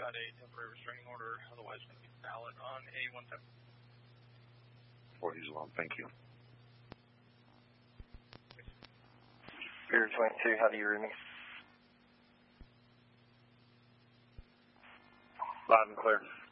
got a temporary restraining order, otherwise going to be valid on A17. 40 is long, thank you. Spirit 22, how do you read me? Loud and clear.